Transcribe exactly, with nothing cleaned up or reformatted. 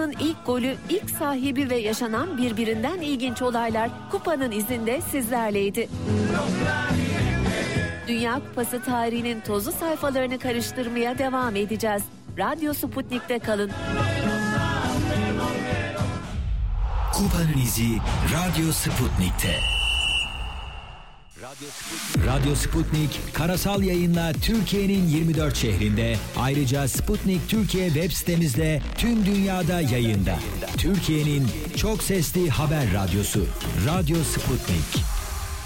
Yılın ilk golü, ilk sahibi ve yaşanan birbirinden ilginç olaylar kupanın izinde sizlerleydi. Dünya Kupası tarihinin tozlu sayfalarını karıştırmaya devam edeceğiz. Radyo Sputnik'te kalın. Kupanın izi Radyo Sputnik'te. Radyo Sputnik, Radyo Sputnik karasal yayınla Türkiye'nin yirmi dört şehrinde, ayrıca Sputnik Türkiye web sitemizde tüm dünyada yayında. Türkiye'nin çok sesli haber radyosu Radyo Sputnik.